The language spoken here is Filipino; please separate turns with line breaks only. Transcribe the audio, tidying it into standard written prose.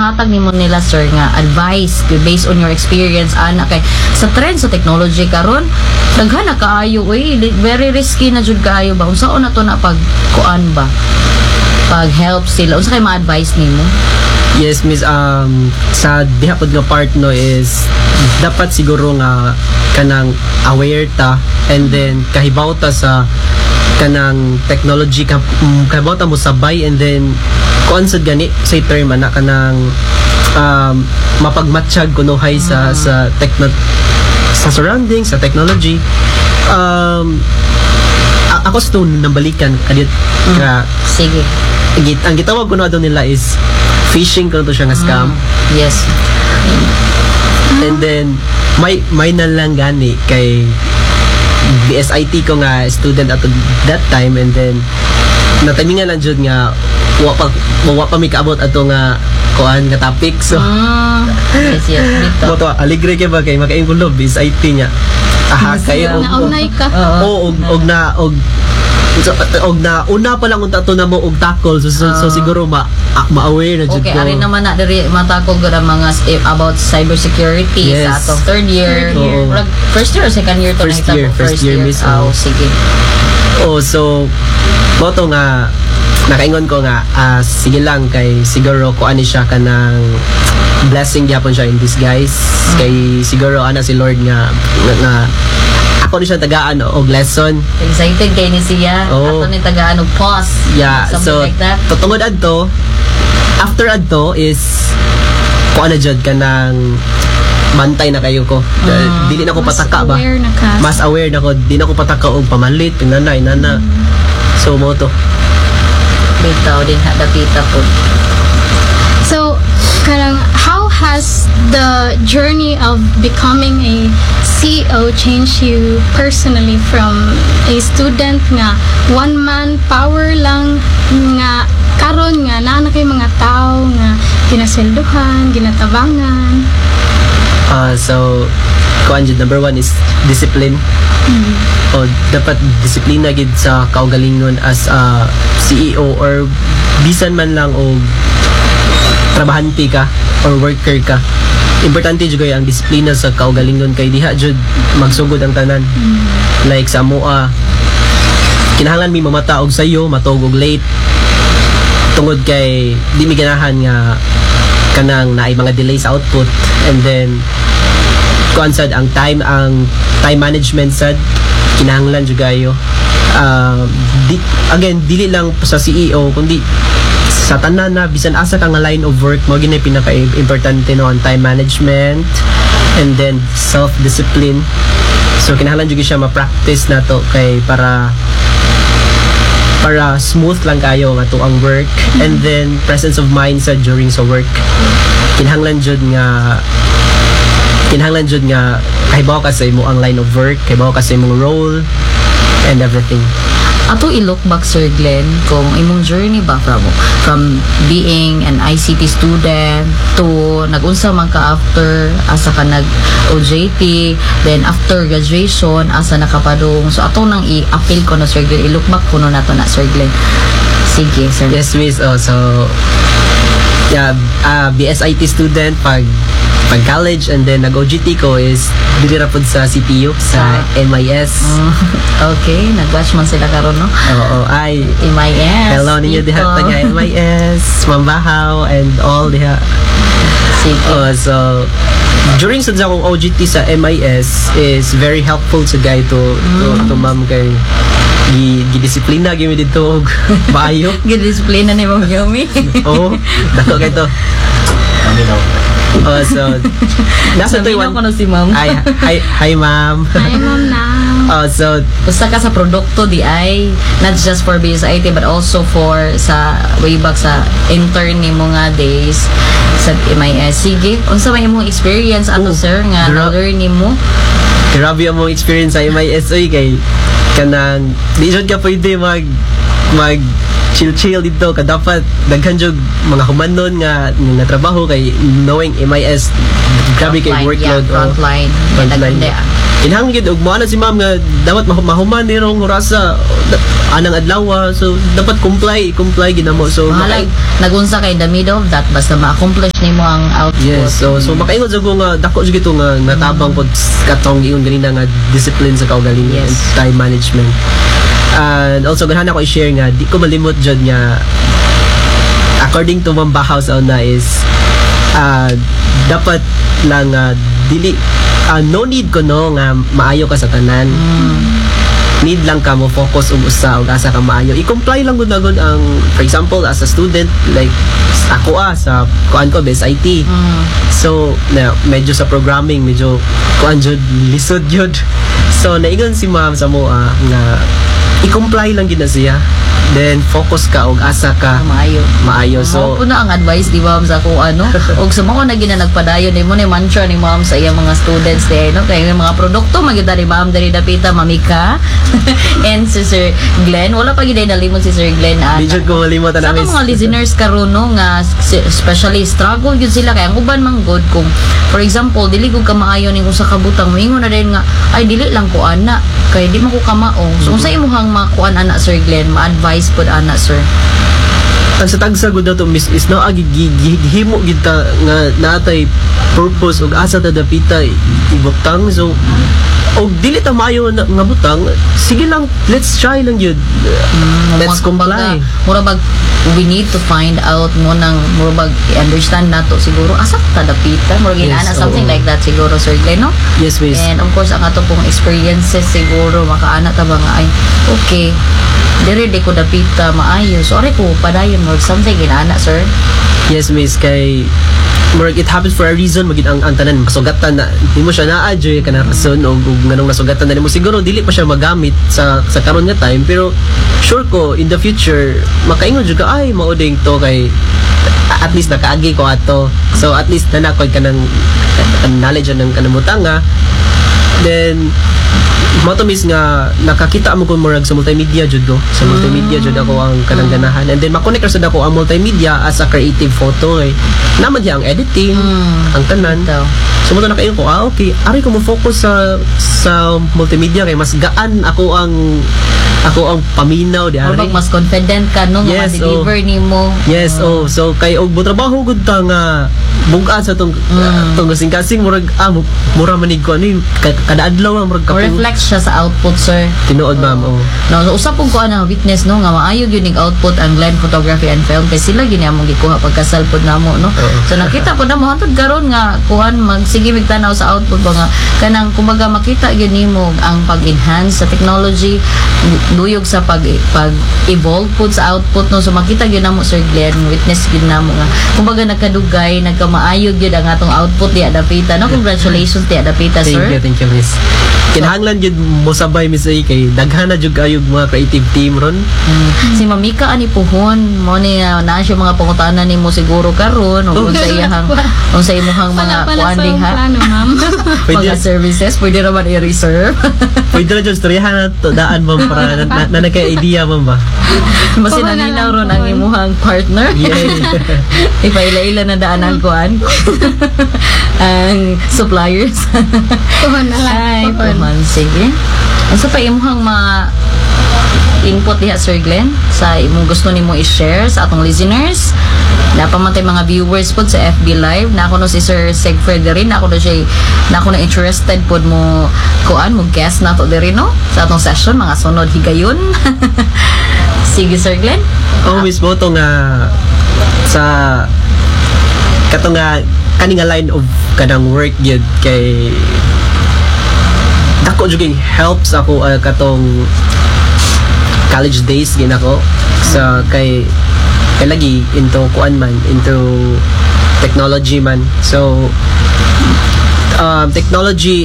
mahatag nimo nila sir nga advice based on your experience ana kay sa trend sa technology karon daghan na kaayo very risky na jud kaayo ba unsaon na to na pag kuan ba pag help sila unsa kay ma-advise nimo?
Yes, miss, sa diha pod nga part no is dapat siguro nga kanang aware ta and then kahibaw ta sa kanang technology kahibaw ta mo sabay and then kuan sad gani sa term ana kanang mapagmatsyag kuno hay sa sa surroundings sa technology. Ako sa nambalikan kadit ka
sige
ang gitawag ko na doon nila is phishing ko to siya nga scam.
Yes.
And then may na lang gani kay BSIT ko nga student at that time and then natimingan lang jud nga wa pa mi kaabot ato nga kuan nga topic so
yes dito.
Moto aligre kay ba kay makaing ko lob BSIT nya. Aha kayo
naunay ka.
og na una pa lang unta to na mo og tackle so siguro ma-aware na jud ko.
Okay, ari naman na diri matakol gud ang mga about cybersecurity sa atong third year. First year or second year to
first year miss.
Sige.
So moto nga nakaingon ko nga sige lang kay siguro ko ani siya kanang blessing gyapon siya in disguise kay siguro ana si Lord nga ako ni siya tagaan og lesson.
Excited kay ni siya. Ato ni tagaan og pause.
Yeah, so like tutungod adto after adto is ko ana jud kanang bantay na kayo ko. Dili na ko pataka ba. Mas aware na ko. Di na ko pataka og pamalit inana. So mo to.
Bitaw din dapita po.
So karang how has the journey of becoming a CEO changed you personally from a student nga one man power lang nga karon nga naa na kay mga tao nga ginasweldohan, ginatabangan?
So kuan jud number 1 is discipline. O dapat disiplina gid sa kaugalingon as a CEO or bisan man lang og trabahante ka or worker ka. Importante jud ang disiplina sa kaugalingon kay diha jud magsugod ang tanan. Like sa moa kinahanglan mi mamata og sayo matog og late tungod kay di mi ganahan nga kanang naay mga delay sa output and then kuan sad ang time management sad kinahanglan jud gayo. Dili lang sa CEO kundi sa tanan na bisan asa ka nga line of work mo ginay pinaka-importante no ang time management and then self-discipline. So kinahanglan jud siya ma-practice nato kay para smooth lang kayo nga to ang work and then presence of mind sa during sa work. Kinahanglan jud nga kahibaw ka sa imo ang line of work, kahibaw ka sa imong role and everything.
Ato i-look back Sir Glenn kung imong journey ba from being an ICT student to nag-unsa man ka after asa ka nag OJT then after graduation asa nakapadung so ato nang i-appeal ko na Sir Glenn i-look back kuno nato na Sir Glenn. Sige Sir.
Yes miss. So yeah, BSIT student pag college and then nag-OJT ko is dili ra pud sa CPU sa MIS.
Okay, nag-watch man sila karon no?
Oo, ay
MIS.
Hello ninyo diha taga MIS, Mambahaw and all diha.
Sige.
So during sa akong OJT sa MIS is very helpful sa guy to ma'am kay gidisiplina gyud dito og maayo.
Gidisiplina ni Ma'am Yomi.
Oo, dako kay to. So nasa to
ko na si Ma'am.
Hi Ma'am.
Hi Ma'am now.
So usa ka sa produkto di ay not just for BSIT but also for sa way back sa intern ni mga days sa MIS. Sige, unsa may imong experience ato sir nga na-learn nimo?
Grabe ang mong experience sa MIS oy kay kanang di jud ka pwede mag chill dito ka dapat daghan jud mga humanon nga trabaho kay knowing MIS grabe kay workload
frontline.
Inhang gid og moana si ma'am nga dapat mahuman ni rong orasa anang adlaw so dapat comply ginamo so
nagunsa kay the middle of that basta ma-accomplish nimo ang output.
Yes, so makaingon sa ko nga dako jud gito nga natabang pod katong iyon ganina nga discipline sa kaugalingon and time management. And also ganahan ako i-share nga di ko malimot jud nga according to Mambahaw sa una is dapat lang dili no need ko no nga maayo ka sa tanan. Need lang ka mo focus usa ug asa ka maayo. I-comply lang gud ang for example as a student like ako sa kuan ko best IT. So na medyo sa programming medyo kuan jud lisod jud. So naingon si ma'am sa moa nga i-comply lang gid na siya. Then focus ka og asa ka maayo. So
puno ang advice di ba sa ko og sa mga nagpadayon nimo ni mantra ni ma'am sa iyang mga students di no kay mga produkto magida ni ma'am diri dapita mamika and si Sir Glenn wala pa gid nalimot si Sir Glenn
medyo ko malimot na
sa mga listeners karon no nga especially struggle gyud sila kay ang uban man good kung for example dili gud ka maayo ning usa ka butang moingon na din nga ay dili lang ko ana kay di man ko kamao so unsa imong makuan ana Sir Glenn ma-advise pod ana sir
ang sa tagsa gud to miss is no himo gid ta nga natay purpose ug asa ta dapita ibutang so og dili ta maayo nga butang sige lang let's try lang yun let's comply
mura bag we need to find out mo nang mura bag understand nato siguro asa ta dapita mura ginana something like that siguro sir Glenn no
yes miss
and of course ang ato pong experiences siguro makaana ta ba nga ay okay dire di ko dapita maayo so ari ko padayon mo something ginana sir
yes miss kay it happens for a reason magid ang tanan masugatan na di mo siya na-adjure ka na rason o nganong nasugatan na mo siguro dili pa siya magamit sa karon nga time pero sure ko in the future makaingon jud ka ay mauding to kay at least nakaagi ko ato so at least nanakoy ka ng knowledge ng kanamutanga then motomis nga nakakita mo ko murag sa multimedia jud ko sa multimedia jud ako ang kanang ganahan and then makonect sa ako ang multimedia as a creative photo naman diya ang editing ang tanan so mo na kayo ko okay ari ko mo focus sa multimedia kay mas gaan ako ang paminaw di ari
mas confident ka no nga ma-deliver nimo
yes so kay og trabaho gud ta nga bugat sa tong kasing murag mura manig ko ano kada adlaw murag ka
reflect siya sa output sir
tinuod ma'am
no so usap pong ko ana witness no nga maayo gyud ning output ang Glenn Photography and Film kay sila gini among gikuha pagkasal pod namo no so nakita pod namo hantod karon nga kuhan magsige migtanaw sa output ba nga kanang kumbaga makita gyud nimo ang pag-enhance sa technology duyog sa pag-evolve pod sa output no so makita gyud namo Sir Glenn witness gyud namo nga kumbaga nagkadugay nagkamaayo gyud ang atong output di adapita no congratulations di adapita sir
thank you miss kinahanglan gyud mo sabay miss ay kay daghana jud kayog mga creative team ron
si Mamika ani puhon mo ni na siya mga pangutanan nimo siguro karon ug unsa imong mga kuan diha mga services pwede ra man i-reserve
pwede ra jud storyahan na to daan mo para na nagka-idea mo ba
mas sinaninaw ron ang imong partner ipaila-ila na daan ang kuan ang suppliers
kuhan na lang
sige unsa pa imong input diha Sir Glenn sa imong gusto nimo i-share sa atong listeners napamantay mga viewers pod sa FB Live na ako no si Sir Segfred rin na ako na interested pod mo kuan mo guest nato diri no sa atong session mga sunod higayon sige Sir Glenn
miss mo to nga sa katong nga kaning line of kanang work gyud kay dako jud helps ako katong college days ginako sa kay lagi into kuan man into technology man so technology